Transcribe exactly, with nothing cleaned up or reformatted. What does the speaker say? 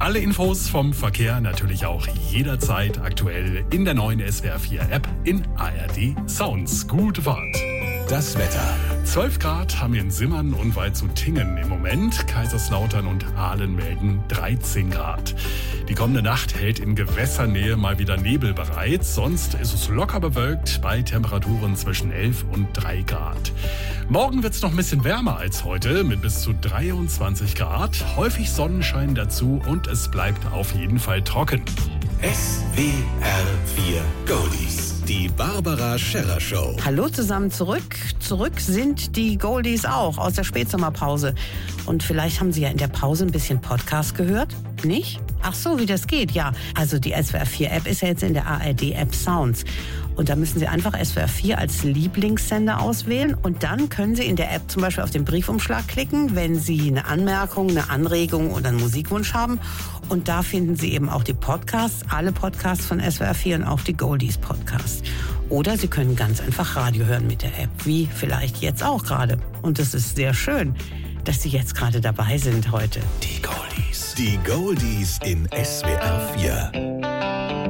Alle Infos vom Verkehr natürlich auch jederzeit aktuell in der neuen S W R vier App in A R D Sounds. Gute Fahrt. Das Wetter. zwölf Grad haben wir in Simmern unweit zu Tingen im Moment. Kaiserslautern und Aalen melden dreizehn Grad. Die kommende Nacht hält in Gewässernähe mal wieder Nebel bereit. Sonst ist es locker bewölkt bei Temperaturen zwischen elf und drei Grad. Morgen wird es noch ein bisschen wärmer als heute mit bis zu dreiundzwanzig Grad. Häufig Sonnenschein dazu und es bleibt auf jeden Fall trocken. S W R vier Goldies. Die Barbara Scherrer Show. Hallo zusammen zurück. Zurück sind die Goldies auch aus der Spätsommerpause. Und vielleicht haben Sie ja in der Pause ein bisschen Podcast gehört. Nicht? Ach so, wie das geht, ja. Also die S W R vier App ist ja jetzt in der A R D App Sounds. Und da müssen Sie einfach S W R vier als Lieblingssender auswählen. Und dann können Sie in der App zum Beispiel auf den Briefumschlag klicken, wenn Sie eine Anmerkung, eine Anregung oder einen Musikwunsch haben. Und da finden Sie eben auch die Podcasts, alle Podcasts von S W R vier und auch die Goldies Podcasts. Oder Sie können ganz einfach Radio hören mit der App, wie vielleicht jetzt auch gerade. Und es ist sehr schön, dass Sie jetzt gerade dabei sind heute. Die Goldies. Die Goldies in S W R vier.